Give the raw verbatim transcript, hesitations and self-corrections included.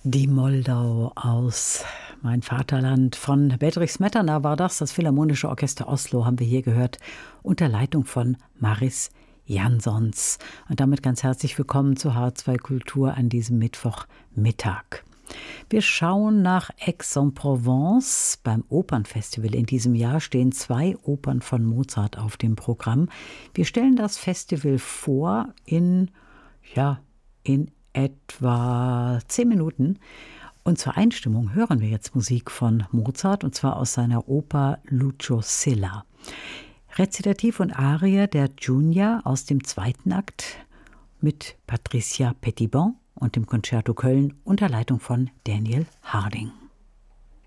Die Moldau aus Mein Vaterland von Bedřich Smetana war das. Das Philharmonische Orchester Oslo haben wir hier gehört, unter Leitung von Maris Jansons. Und damit ganz herzlich willkommen zu H zwei Kultur an diesem Mittwochmittag. Wir schauen nach Aix-en-Provence. Beim Opernfestival in diesem Jahr stehen zwei Opern von Mozart auf dem Programm. Wir stellen das Festival vor in, ja, in etwa zehn Minuten. Und zur Einstimmung hören wir jetzt Musik von Mozart, und zwar aus seiner Oper Lucio Silla. Rezitativ und Arie der Giunia aus dem zweiten Akt mit Patricia Petitbon und dem Concerto Köln unter Leitung von Daniel Harding.